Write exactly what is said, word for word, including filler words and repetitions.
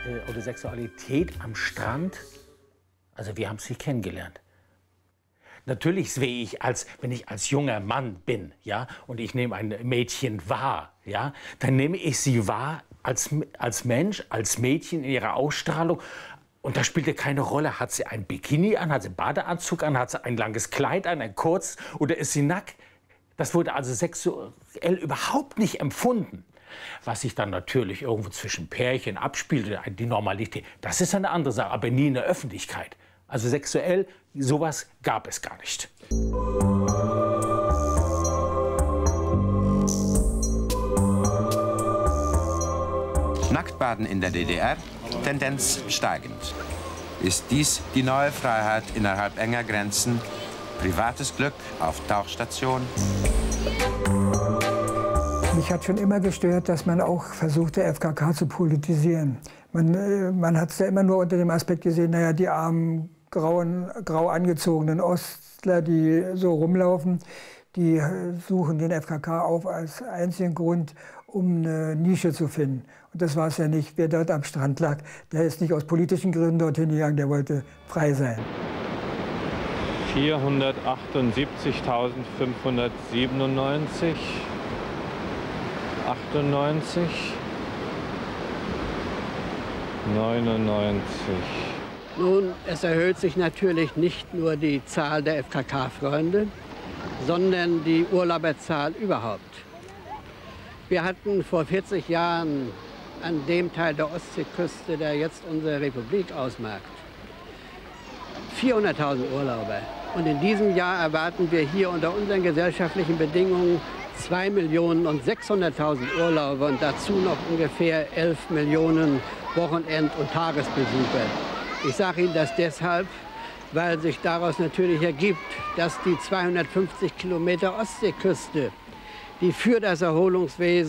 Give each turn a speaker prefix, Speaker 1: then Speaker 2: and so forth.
Speaker 1: äh, oder Sexualität am Strand, also wir haben es nicht kennengelernt. Natürlich sehe ich, als, wenn ich als junger Mann bin, ja, und ich nehme ein Mädchen wahr, ja, dann nehme ich sie wahr als, als Mensch, als Mädchen in ihrer Ausstrahlung. Und da spielte keine Rolle, hat sie ein Bikini an, hat sie einen Badeanzug an, hat sie ein langes Kleid an, ein kurz, oder ist sie nackt? Das wurde also sexuell überhaupt nicht empfunden. Was sich dann natürlich irgendwo zwischen Pärchen abspielt, die Normalität, das ist eine andere Sache, aber nie in der Öffentlichkeit. Also sexuell, sowas gab es gar nicht.
Speaker 2: Nacktbaden in der D D R, Tendenz steigend. Ist dies die neue Freiheit innerhalb enger Grenzen? Privates Glück auf Tauchstation?
Speaker 3: Mich hat schon immer gestört, dass man auch versucht, der F K K zu politisieren. Man, man hat es ja immer nur unter dem Aspekt gesehen, naja, die armen, grauen, grau angezogenen Ostler, die so rumlaufen, die suchen den F K K auf als einzigen Grund, um eine Nische zu finden. Und das war es ja nicht. Wer dort am Strand lag, der ist nicht aus politischen Gründen dorthin gegangen, der wollte frei sein.
Speaker 4: vierhundertachtundsiebzigtausendfünfhundertsiebenundneunzig, achtundneunzig, neunundneunzig.
Speaker 5: Nun, es erhöht sich natürlich nicht nur die Zahl der F K K-Freunde, sondern die Urlauberzahl überhaupt. Wir hatten vor vierzig Jahren an dem Teil der Ostseeküste, der jetzt unsere Republik ausmacht, vierhunderttausend Urlauber. Und in diesem Jahr erwarten wir hier unter unseren gesellschaftlichen Bedingungen zwei Millionen und sechshunderttausend Urlauber und dazu noch ungefähr elf Millionen Wochenend- und Tagesbesucher. Ich sage Ihnen das deshalb, weil sich daraus natürlich ergibt, dass die zweihundertfünfzig Kilometer Ostseeküste, die für das Erholungswesen